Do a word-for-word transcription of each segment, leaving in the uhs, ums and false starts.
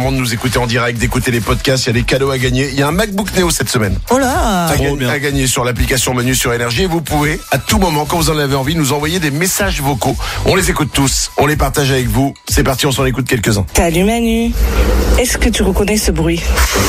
directement, de nous écouter en direct, d'écouter les podcasts. Il y a des cadeaux à gagner. Il y a un MacBook Neo cette semaine. Oh là, à, gagner, à gagner sur l'application Menu sur Énergie. Et vous pouvez, à tout moment, quand vous en avez envie, nous envoyer des messages vocaux. On les écoute tous. On les partage avec vous. C'est parti, on s'en écoute quelques-uns. Salut Manu. Est-ce que tu reconnais ce bruit ?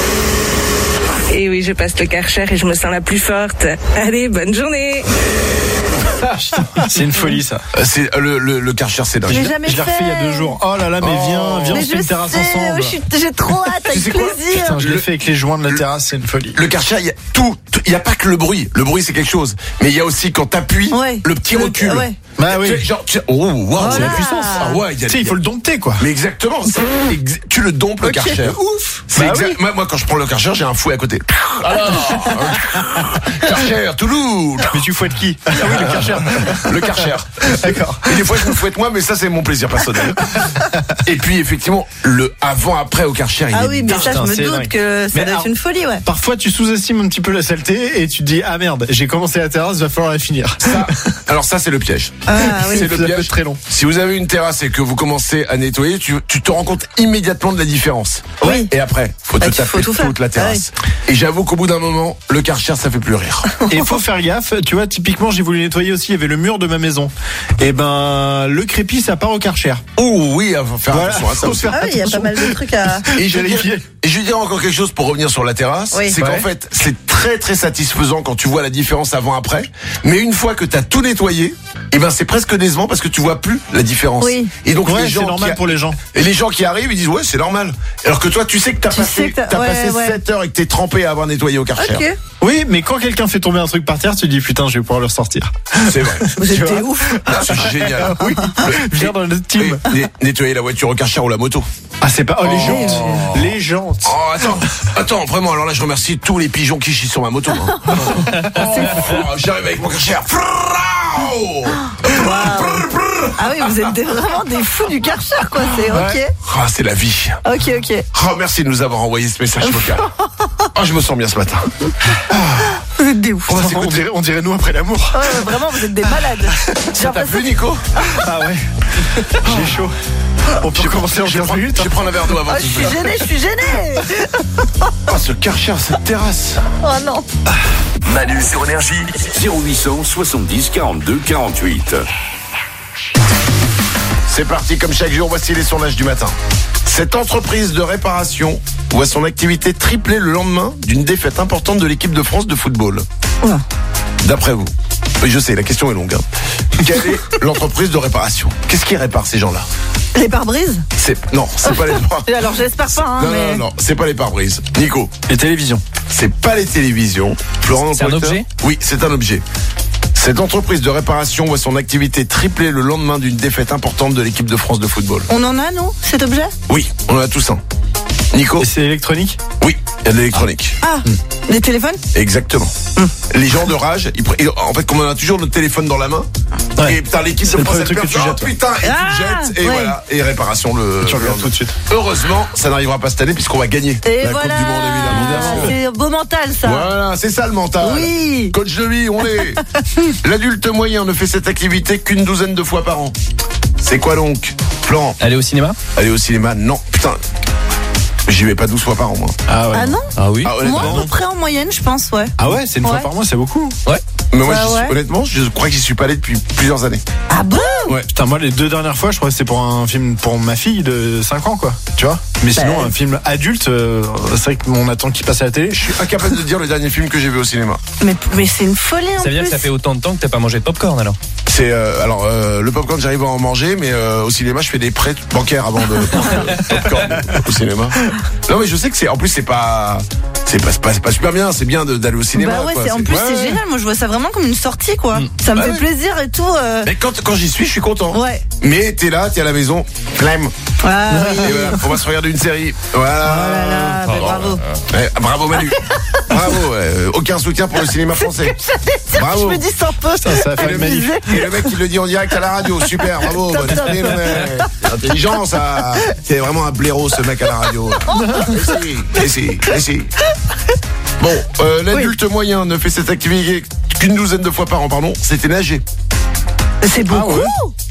Et oui, je passe le Karcher et je me sens la plus forte. Allez, bonne journée. C'est une folie ça. Euh, c'est le le, le Karcher, c'est dingue. J'ai jamais Je l'ai refait il y a deux jours. Oh là là, mais Oh. viens, viens, Mais on se je fait une terrasse sais, ensemble. je suis- j'ai trop hâte, avec sais quoi plaisir. Putain, je l'ai Le- fait avec les joints de la terrasse, c'est une folie. Le Karcher, il y a tout. Il y a pas que le bruit. Le bruit, c'est quelque chose. Mais il y a aussi quand t'appuies, Ouais. le petit Le- recul. ouais. Bah oui. Tu sais, genre, tu sais, oh, waouh, c'est la Voilà. puissance. Ah ouais, il y a, Tu sais, il faut le dompter quoi. Mais exactement, c'est ex- tu le dompes le Ok, Karcher. ouf. C'est Bah exact- oui. moi, moi, quand je prends le Karcher, j'ai un fouet à côté. Alors, Karcher, Toulouse. Mais tu fouettes qui? Ah oui, le Karcher. Le Karcher. D'accord. Et des fois, je me fouette moi, mais ça, c'est mon plaisir personnel. Et puis, effectivement, le avant-après au Karcher, il Ah est oui, mais ça, Putain, je me c'est doute dingue. que ça Mais doit être alors- une folie, ouais. Parfois, tu sous-estimes un petit peu la saleté et tu te dis ah merde, j'ai commencé la terrasse, va falloir la finir. ça. Alors ça, c'est le piège. Ah oui. C'est Ça le peut être piège. très long. Si vous avez une terrasse et que vous commencez à nettoyer, tu, tu te rends compte immédiatement de la différence. Oui. Et après, faut Bah, te tu- taper faut tout faire. toute la terrasse. Et j'avoue qu'au bout d'un moment, le Karcher, ça fait plus rire. Et il faut faire gaffe, tu vois, typiquement, j'ai voulu nettoyer aussi, il y avait le mur de ma maison. Et ben, le crépi, ça part au Karcher. Oh oui, faut faire Voilà, attention à ça faut aussi. faire Ah oui, il y a pas attention. mal de trucs à. Et je, vais dire, vérifier. et je vais dire encore quelque chose pour revenir sur la terrasse. Oui. C'est Ouais. qu'en fait, c'est très très satisfaisant quand tu vois la différence avant-après. Mais une fois que tu as tout nettoyé, eh ben c'est presque décevant parce que tu vois plus la différence. Oui. Et donc Ouais, les c'est gens normal qui a- pour les gens. Et les gens qui arrivent, ils disent ouais, c'est normal. Alors que toi, tu sais que t'as Tu sais passé, que t'as- t'as ouais, passé ouais. sept heures et que t'es trempé à avoir nettoyé au Karcher. Ok. Oui, mais quand quelqu'un fait tomber un truc par terre, tu te dis putain, je vais pouvoir le ressortir. C'est vrai. Vous Tu êtes vois des ouf. Ah, c'est génial. Oui. Viens dans notre team. Et né- nettoyer la voiture au Karcher ou la moto. Ah, c'est pas. Oh, les Oh. jantes. Les jantes. Oh, attends, attends, vraiment, alors là, je remercie tous les pigeons qui chient sur ma moto. Hein. Oh, j'arrive avec mon Karcher. Frrrrao. Brr, brr. Ah oui, vous êtes des- vraiment des fous du Karcher, quoi. C'est ok. Ah, c'est la vie. Ok, ok. Oh, merci de nous avoir envoyé ce message vocal. Oh, je me sens bien ce matin. Vous êtes des ouf. On va On s'écouter. dirait, on dirait nous après l'amour. Ouais, ouais, vraiment, vous êtes des malades. J'ai Ça t'a l'impression plu, Nico? Ah ouais. J'ai chaud. On peut recommencer en Je vais quinze prendre- minutes. je vais prendre un verre d'eau avant Ah, tout je de suis suite. gênée, je suis gênée. Ah, ce Karcher, cette terrasse. Oh non. Manu sur Énergie, zéro huit cent soixante-dix quarante-deux quarante-huit. C'est parti, comme chaque jour, voici les sondages du matin. Cette entreprise de réparation voit son activité tripler le lendemain d'une défaite importante de l'équipe de France de football. Oula. D'après vous. Oui, je sais, la question est longue. Hein. Quelle est l'entreprise de réparation? Qu'est-ce qui répare ces gens-là? Les pare-brises. C'est non, c'est pas les pare-brises. Alors j'espère pas, hein, Non, mais. non, non, c'est pas les pare-brises. Nico, Les télévisions. c'est pas les télévisions. Florent, C'est un producteur objet? Oui, c'est un objet. Cette entreprise de réparation voit son activité tripler le lendemain d'une défaite importante de l'équipe de France de football. On en a, nous, cet objet? Oui, on en a tous un. Nico? Et c'est électronique? Oui, il y a de l'électronique. Ah, les téléphones? Exactement. Les gens de rage, ils pre- ils- en fait, comme on a toujours notre téléphone dans la main, Ouais. et putain, l'équipe C'est de le France, premier elle truc perd, que tu oh, jettes, ouais. putain, et Ah, tu le jettes, et ouais. voilà, et réparation le. Tu regardes le- tout de suite. Heureusement, ça n'arrivera pas cette année puisqu'on va gagner Et la voilà. Coupe du Monde, évidemment. C'est beau mental, ça. Voilà, c'est ça le mental. Oui. Coach de vie, on l'est. L'adulte moyen ne fait cette activité qu'une douzaine de fois par an. C'est quoi donc? Plan, Aller au cinéma? aller au cinéma? Non, putain. J'y vais pas douze fois par an, moi. Ah ouais. Ah non? Ah oui. Ah, honnêtement, Moi, à peu près en moyenne, je pense, ouais. Ah ouais, c'est une fois Ouais. par mois, c'est beaucoup. mais moi, Bah j'y suis- ouais. honnêtement, je crois que j'y suis pas allé depuis plusieurs années. Ah bon? Ouais. Putain, moi, les deux dernières fois, je crois que c'était pour un film pour ma fille de cinq ans, quoi. Tu vois? Mais sinon, Bah. un film adulte, euh, c'est vrai qu'on attend qu'il passe à la télé. Je suis incapable de dire le dernier film que j'ai vu au cinéma. Mais, mais c'est une folie en Ça veut dire plus. que ça fait autant de temps que t'as pas mangé de popcorn alors? C'est euh, alors euh, le popcorn, j'arrive à en manger, mais euh, au cinéma, je fais des prêts bancaires avant de prendre le popcorn au cinéma. Non, mais je sais que c'est en plus c'est pas c'est pas c'est pas, c'est pas super bien. C'est bien de- d'aller au cinéma. Bah ouais, quoi. c'est, en plus ouais, c'est ouais. génial. Moi, je vois ça vraiment comme une sortie, quoi. Ça me Bah fait ouais. plaisir et tout. euh. Mais quand quand j'y suis, je suis content. Ouais. Mais t'es là, t'es à la maison, flemme. Ah oui. Et voilà, on va se regarder une série. Voilà. Oh là là, bah, bravo. Ouais, bravo Manu. Bravo. ouais, euh, aucun soutien pour le cinéma français. Bravo. Je me dis ça un peu. Ça, ça va Et faire le, une mec, manif. et le mec qui le dit en direct à la radio, super, bravo, Top, bonne top. idée, le mec. Intelligent, ça. C'est vraiment un blaireau, ce mec à la radio. Et si, et si, et si. Bon, euh, l'adulte moyen ne fait cette activité qu'une douzaine de fois par an, pardon, c'était nager. C'est beaucoup.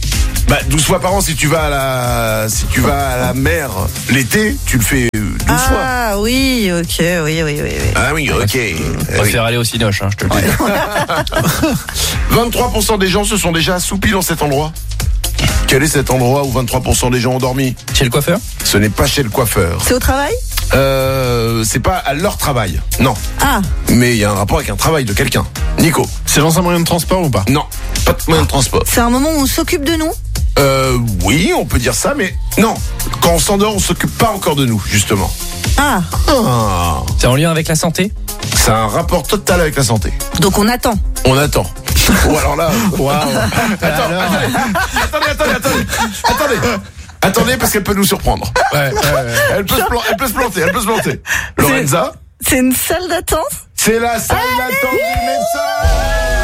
Bah douze fois par an, si tu vas à la si tu vas à la mer l'été, tu le fais douze fois. Ah oui, ok, oui, oui, oui. oui. Ah oui, ok. On va faire aller au Cinoche, hein, je te le dis. vingt-trois pour cent des gens se sont déjà assoupis dans cet endroit. Quel est cet endroit où vingt-trois pour cent des gens ont dormi? Chez le coiffeur? Ce n'est pas chez le coiffeur. C'est au travail? Euh, c'est pas à leur travail. Non. Ah, Mais il y a un rapport avec un travail de quelqu'un. Nico? C'est dans un moyen de transport ou pas? Non. Pas de moyen de transport. c'est un moment où on s'occupe de nous? Euh, oui, on peut dire ça, mais non. Quand on s'endort, on s'occupe pas encore de nous, justement. Ah, Ah. C'est en lien avec la santé? C'est un rapport total avec la santé. donc on attend. On attend. Ou alors là. Waouh. Attends, attendez, attendez, attendez, attendez, attendez, attendez, parce qu'elle peut nous surprendre. Ouais, ouais, ouais. Elle peut se, plan- elle peut se planter, elle peut se planter. Lorenza, C'est une salle d'attente? c'est la salle d'attente du médecin.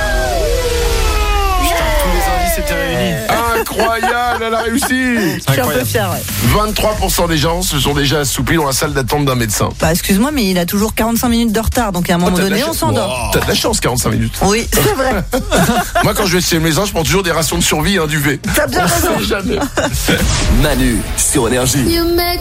Tous les indices étaient réunis. Incroyable, elle a réussi. Je suis un peu fière, ouais. vingt-trois pour cent des gens se sont déjà assoupis dans la salle d'attente d'un médecin. Bah excuse-moi, mais il a toujours quarante-cinq minutes de retard, donc à un moment Oh, t'as de la donné, on chance. s'endort. T'as de la chance, quarante-cinq minutes. Oui, c'est vrai. Moi, quand je vais chez le médecin, je prends toujours des rations de survie et un duvet. T'as bien raison. Jamais. Manu sur Énergie.